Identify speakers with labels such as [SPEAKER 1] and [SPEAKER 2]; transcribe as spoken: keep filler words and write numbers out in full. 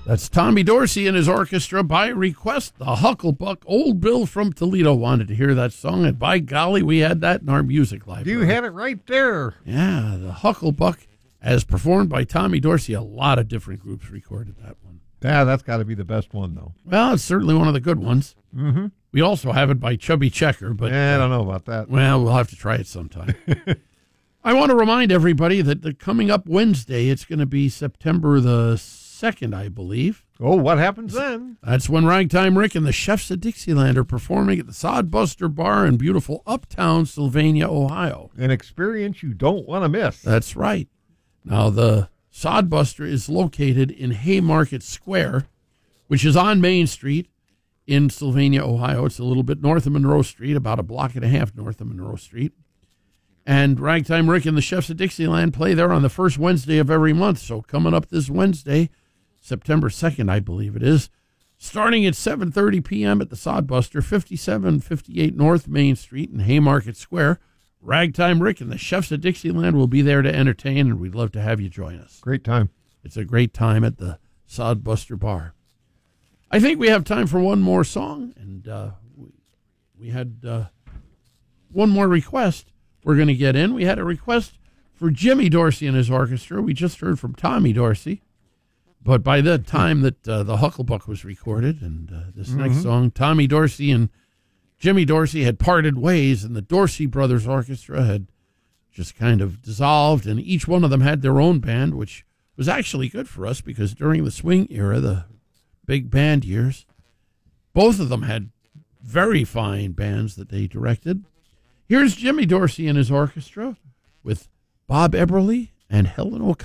[SPEAKER 1] That's Tommy Dorsey and his orchestra by request. The Hucklebuck. Old Bill from Toledo wanted to hear that song, and by golly, we had that in our music library.
[SPEAKER 2] You had it right there.
[SPEAKER 1] Yeah, the Hucklebuck, as performed by Tommy Dorsey. A lot of different groups recorded that one.
[SPEAKER 2] Yeah, that's got to be the best one, though.
[SPEAKER 1] Well, it's certainly one of the good ones.
[SPEAKER 2] Mm-hmm.
[SPEAKER 1] We also have it by Chubby Checker, but
[SPEAKER 2] yeah, I don't know about that.
[SPEAKER 1] Well, we'll have to try it sometime. I want to remind everybody that the coming up Wednesday, it's going to be September the second, I believe.
[SPEAKER 2] Oh, what happens then?
[SPEAKER 1] That's when Ragtime Rick and the Chefs of Dixieland are performing at the Sodbuster Bar in beautiful uptown Sylvania, Ohio.
[SPEAKER 2] An experience you don't want to miss.
[SPEAKER 1] That's right. Now, the Sodbuster is located in Haymarket Square, which is on Main Street in Sylvania, Ohio. It's a little bit north of Monroe Street, about a block and a half north of Monroe Street. And Ragtime Rick and the Chefs of Dixieland play there on the first Wednesday of every month. So coming up this Wednesday, September second, I believe it is, starting at seven thirty p.m. at the Sodbuster, fifty-seven fifty-eight North Main Street in Haymarket Square. Ragtime Rick and the Chefs of Dixieland will be there to entertain, and we'd love to have you join us.
[SPEAKER 2] Great time.
[SPEAKER 1] It's a great time at the Sodbuster Bar. I think we have time for one more song, and uh, we, we had uh, one more request we're going to get in. We had a request for Jimmy Dorsey and his orchestra. We just heard from Tommy Dorsey. But by the time that uh, the Hucklebuck was recorded, and uh, this mm-hmm. next song, Tommy Dorsey and Jimmy Dorsey had parted ways, and the Dorsey Brothers Orchestra had just kind of dissolved, and each one of them had their own band, which was actually good for us because during the swing era, the big band years, both of them had very fine bands that they directed. Here's Jimmy Dorsey and his orchestra with Bob Eberly and Helen O'Connor.